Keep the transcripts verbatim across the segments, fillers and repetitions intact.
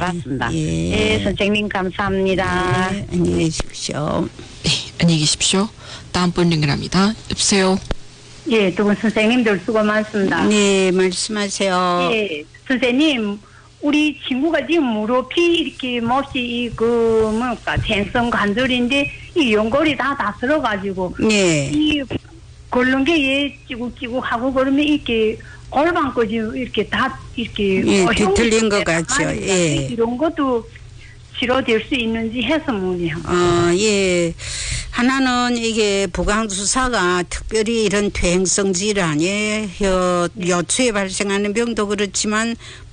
반갑습니다. 예. 예, 선생님 감사합니다. 네, 안녕히 계십시오. 네, 안녕히 계십시오. 다음 분 연결합니다. 여보세요. 예, 두 분 선생님들 수고 많습니다. 네, 말씀하세요. 예, 선생님, 우리 친구가 지금 무릎이 이렇게 몹시 이 그 뭐랄까 생성 관절인데 이 연골이 다 다스러가지고 네. 이 걷는 게얘 찌국찌국 하고 그러면 이렇게 골반까지 이렇게 다 이렇게 예, 어, 뒤틀린 것 형태가 같죠. 많으니까 예. 이런 것도 치료될 수 있는지 해서 문의합니다. 어, 예. 하나는 이게 부강주사가 특별히 이런 퇴행성 질환에 혀, 요추에 발생하는 병도 그렇지만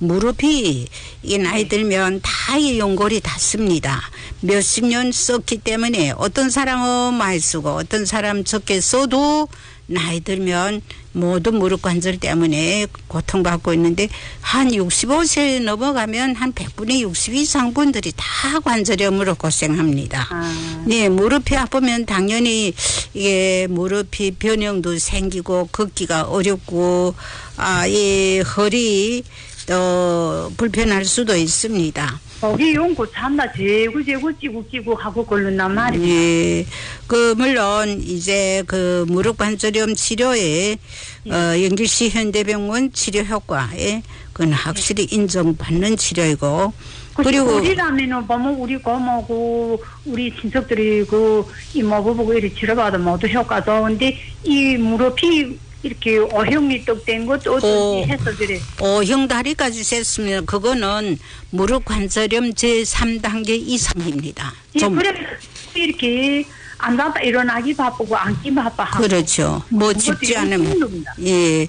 무릎이 이 나이 들면 다 이 연골이 닿습니다. 몇십 년 썼기 때문에 어떤 사람은 많이 쓰고 어떤 사람 적게 써도 나이 들면 모두 무릎 관절 때문에 고통받고 있는데 한 육십오 세 넘어가면 한 백 분의 육십 이상 분들이 다 관절염으로 고생합니다. 아. 네, 무릎이 아프면 당연히 이게 무릎이 변형도 생기고 걷기가 어렵고 아, 이 허리 또 불편할 수도 있습니다. 거기 연고 참나 제구제구 찌국찌국 하고 걸른단 말이야. 예. 그, 물론, 이제 그 무릎 관절염 치료에, 예. 어, 연길시 현대병원 치료 효과에, 그건 확실히 예. 인정받는 치료이고, 그리고. 우리라면은 보면 우리 고모고, 우리 친척들이 그 이모부 보고 이렇게 치료받아 모두 효과 좋은데, 이 무릎이 이렇게 오형이 떡된 것도 어쩐지 해서 그래. 오형 다리까지 셌으면 그거는 무릎 관절염 제삼 단계 이상입니다. 예, 좀 그래 이렇게 안 바빠 일어나기 바쁘고 앉기 바빠 하고. 그렇죠. 뭐 짚지 않으면. 예.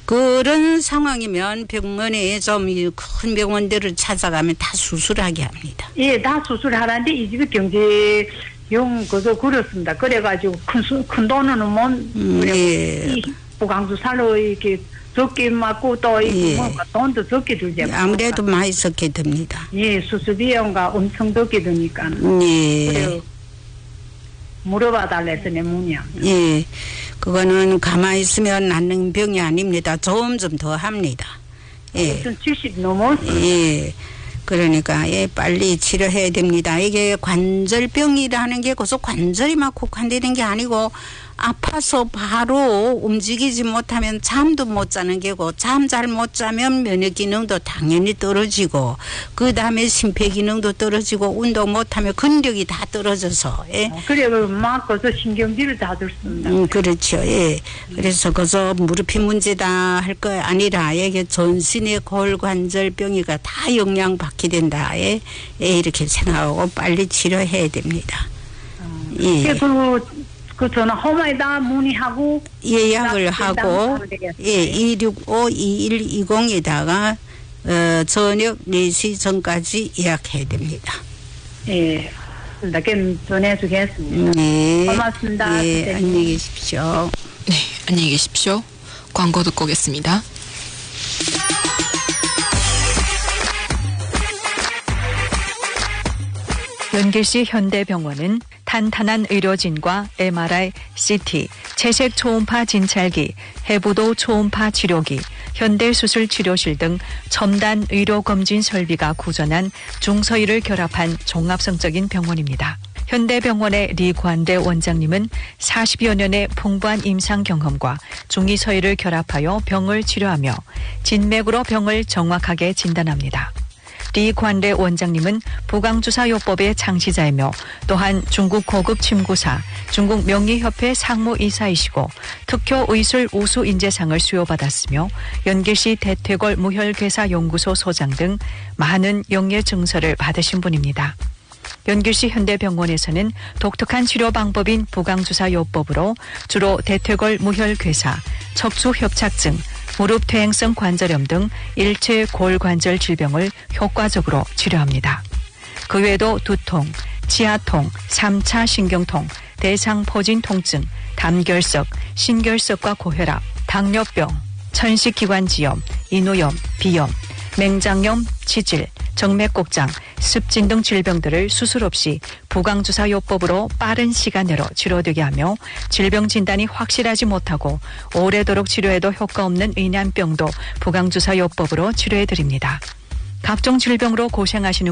그런 상황이면 병원에 좀 큰 병원들을 찾아가면 다 수술하게 합니다. 예, 다 수술하라는데 이 집이 경제 용 그거 그렇습니다. 그래가지고 큰, 수, 큰 돈은 못. 음, 예. 부강주사로 이렇게 적게 맞고 또 예. 뭐 돈도 적게 들죠. 아무래도 많이 썼게 됩니다. 예, 수술 비용가 엄청 적게 드니까. 예. 물어봐 달래서 내 문의합니다. 예. 그거는 가만히 있으면 낫는 병이 아닙니다. 점점 더 합니다. 예. 칠십 넘었어요. 예. 그러니까 예, 빨리 치료해야 됩니다. 이게 관절병이라는 게 고소 관절이만 국한되는 게 아니고 아파서 바로 움직이지 못하면 잠도 못 자는 게고 잠 잘 못 자면 면역 기능도 당연히 떨어지고 그 다음에 심폐 기능도 떨어지고 운동 못하면 근력이 다 떨어져서 예. 어, 그래 막 거기서 신경질을 다 듣습니다. 음, 그렇죠. 예. 그래서 거기서 무릎이 문제다 할 거 아니라 이게 전신의 골관절병이가 다 영향받게 된다. 예. 예, 이렇게 생각하고 빨리 치료해야 됩니다. 어, 예. 그 그 전화 홈에다 문의하고 예약을 하고 예 이육오 이일이공에다가 어, 저녁 네 시 전까지 예약해야 됩니다. 예, 그럼 전해주겠습니다. 네. 고맙습니다. 예, 안녕히 계십시오. 네, 안녕히 계십시오. 광고 듣고 오겠습니다. 연길시 현대병원은 탄탄한 의료진과 엠알아이, 씨티, 채색 초음파 진찰기, 해부도 초음파 치료기, 현대수술 치료실 등 첨단 의료검진 설비가 구전한 중서의를 결합한 종합성적인 병원입니다. 현대병원의 리관대 원장님은 사십여 년의 풍부한 임상 경험과 중의서의를 결합하여 병을 치료하며 진맥으로 병을 정확하게 진단합니다. 리관대 원장님은 부강주사요법의 창시자이며 또한 중국 고급 침구사, 중국 명의협회 상무이사이시고 특효의술 우수인재상을 수여받았으며 연길시 대퇴골 무혈괴사연구소 소장 등 많은 영예 증서를 받으신 분입니다. 연길시 현대병원에서는 독특한 치료 방법인 부강주사요법으로 주로 대퇴골 무혈괴사, 척추협착증, 무릎 퇴행성 관절염 등 일체 골관절 질병을 효과적으로 치료합니다. 그 외에도 두통, 치아통, 삼 차 신경통, 대상포진 통증, 담결석, 신결석과 고혈압, 당뇨병, 천식기관지염, 인후염, 비염, 맹장염, 치질, 정맥곡장, 습진 등 질병들을 수술 없이 부강주사요법으로 빠른 시간 내로 치료되게 하며 질병 진단이 확실하지 못하고 오래도록 치료해도 효과 없는 의난병도 부강주사요법으로 치료해드립니다. 각종 질병으로 고생하시는